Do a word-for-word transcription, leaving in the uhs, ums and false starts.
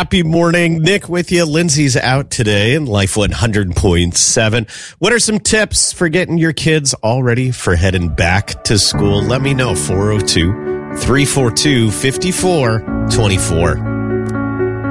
Happy morning. Nick with you. Lindsay's out today in Life one hundred point seven. What are some tips for getting your kids all ready for heading back to school? Let me know. four oh two, three four two, five four two four.